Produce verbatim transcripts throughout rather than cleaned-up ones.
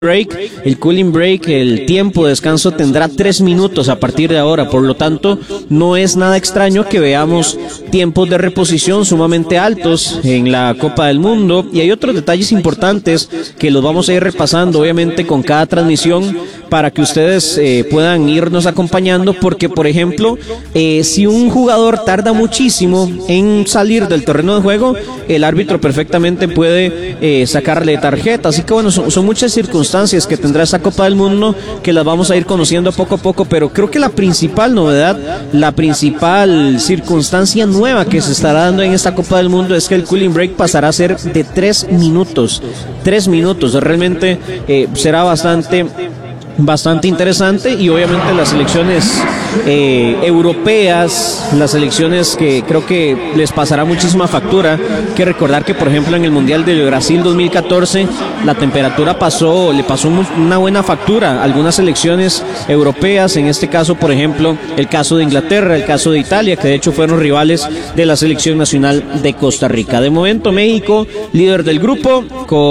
break, el cooling break, el tiempo de descanso tendrá tres minutos a partir de ahora, por lo tanto no es nada extraño que veamos tiempos de reposición sumamente altos en la Copa del Mundo, y hay otros detalles importantes que los vamos a ir repasando obviamente con cada transmisión para que ustedes eh, puedan irnos acompañando, porque por ejemplo eh, si un jugador tarda muchísimo en salir del terreno de juego, el árbitro perfectamente puede eh, sacarle tarjeta, así que bueno, son, son muchas circunstancias que tendrá esa Copa del Mundo que las vamos a ir conociendo poco a poco, pero creo que la principal novedad, la principal circunstancia nueva que se estará dando en esta Copa del Mundo es que el cooling break pasará a ser de tres minutos, tres minutos, realmente eh, será bastante bastante interesante, y obviamente las selecciones eh, europeas, las selecciones que creo que les pasará muchísima factura. Hay que recordar que por ejemplo en el Mundial de Brasil dos mil catorce la temperatura pasó, le pasó una buena factura a algunas selecciones europeas, en este caso por ejemplo el caso de Inglaterra, el caso de Italia, que de hecho fueron rivales de la selección nacional de Costa Rica. De momento México líder del grupo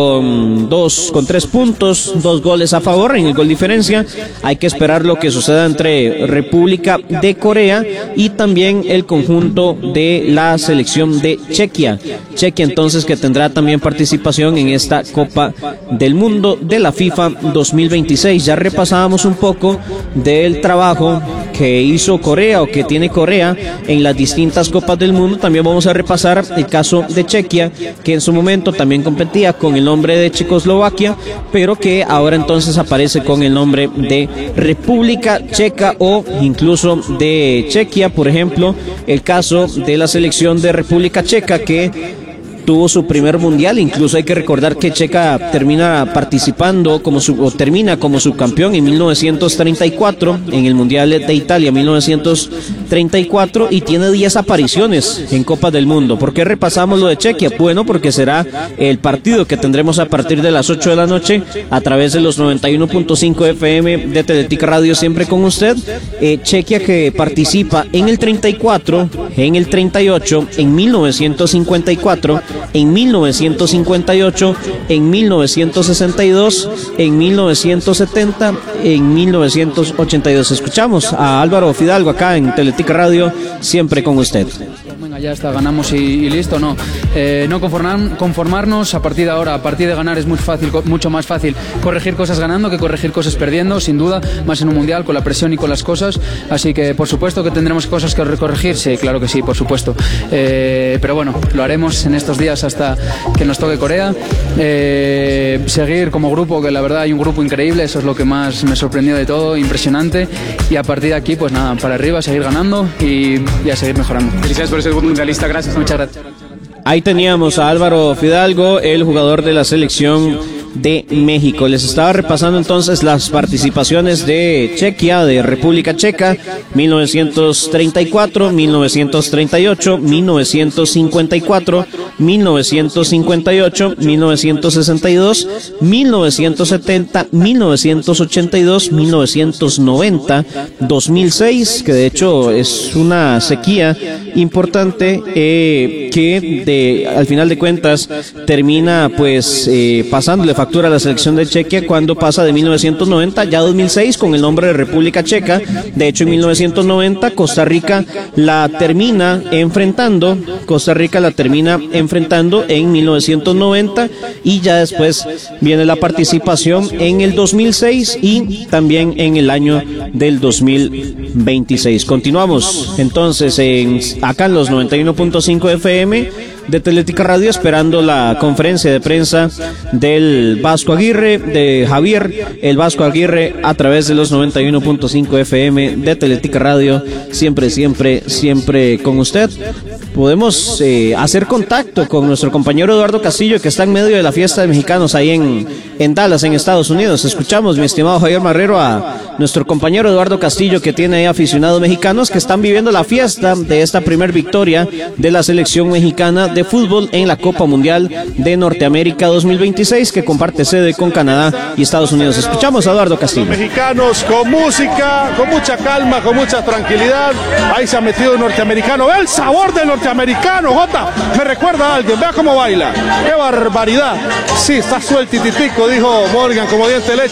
con dos, con tres puntos, dos goles a favor en el gol diferencia. Hay que esperar lo que suceda entre República de Corea y también el conjunto de la selección de Chequia. Chequia entonces que tendrá también participación en esta Copa del Mundo de la FIFA dos mil veintiséis. Ya repasábamos un poco del trabajo que hizo Corea o que tiene Corea en las distintas Copas del Mundo. También vamos a repasar el caso de Chequia, que en su momento también competía con el nombre de Checoslovaquia, pero que ahora entonces aparece con el nombre de República Checa o incluso de Chequia. Por ejemplo, el caso de la selección de República Checa, que tuvo su primer mundial. Incluso hay que recordar que Checa termina participando como su, o termina como subcampeón en mil novecientos treinta y cuatro en el Mundial de Italia mil novecientos treinta y cuatro, y tiene diez apariciones en Copas del Mundo. ¿Por qué repasamos lo de Chequia? Bueno, porque será el partido que tendremos a partir de las ocho de la noche a través de los noventa y uno punto cinco F M de Teletica Radio, siempre con usted. eh, Chequia, que participa en el treinta y cuatro, en el treinta y ocho, en mil novecientos cincuenta y cuatro, en mil novecientos cincuenta y ocho, en mil novecientos sesenta y dos, en mil novecientos setenta, en mil novecientos ochenta y dos. Escuchamos a Álvaro Fidalgo acá en Teletica Radio, siempre con usted. Venga, ya está, ganamos y, y listo, no. Eh, no conformar, conformarnos a partir de ahora, a partir de ganar es muy fácil, mucho más fácil corregir cosas ganando que corregir cosas perdiendo, sin duda, más en un mundial, con la presión y con las cosas. Así que por supuesto que tendremos cosas que corregir, sí, claro que sí, por supuesto. Eh, pero bueno, lo haremos en estos días hasta que nos toque Corea. Eh, seguir como grupo, que la verdad hay un grupo increíble, eso es lo que más me sorprendió de todo, impresionante. Y a partir de aquí, pues nada, para arriba, seguir ganando y, y a seguir mejorando. Felicidades por ser mundialista, gracias. Muchas gracias. Ahí teníamos a Álvaro Fidalgo, el jugador de la selección de México. Les estaba repasando entonces las participaciones de Chequia, de República Checa, mil novecientos treinta y cuatro, mil novecientos treinta y ocho, mil novecientos cincuenta y cuatro, mil novecientos cincuenta y ocho, mil novecientos sesenta y dos, mil novecientos setenta, mil novecientos ochenta y dos, mil novecientos noventa, dos mil seis, que de hecho es una sequía importante eh, que de, al final de cuentas termina pues eh, pasándole factura a la selección de Chequia cuando pasa de mil novecientos noventa ya a dos mil seis con el nombre de República Checa. De hecho en mil novecientos noventa Costa Rica la termina enfrentando, Costa Rica la termina enfrentando en mil novecientos noventa, y ya después viene la participación en el dos mil seis y también en el año del dos mil veintiséis. Continuamos entonces en, acá en los noventa y uno punto cinco F M de Teletica Radio, esperando la conferencia de prensa del Vasco Aguirre, de Javier el Vasco Aguirre, a través de los noventa y uno punto cinco F M de Teletica Radio, siempre, siempre, siempre con usted. Podemos eh, hacer contacto con nuestro compañero Eduardo Castillo, que está en medio de la fiesta de mexicanos ahí en, en Dallas, en Estados Unidos. Escuchamos, mi estimado Javier Marrero, a nuestro compañero Eduardo Castillo, que tiene ahí aficionados mexicanos que están viviendo la fiesta de esta primer victoria de la selección mexicana de fútbol en la Copa Mundial de Norteamérica dos mil veintiséis, que comparte sede con Canadá y Estados Unidos. Escuchamos a Eduardo Castillo. Mexicanos con música, con mucha calma, con mucha tranquilidad. Ahí se ha metido el norteamericano. Ve el sabor del norteamericano. Jota, me recuerda a alguien. Vea cómo baila. ¡Qué barbaridad! Sí, está sueltititico. dijo Morgan, como diente de leche.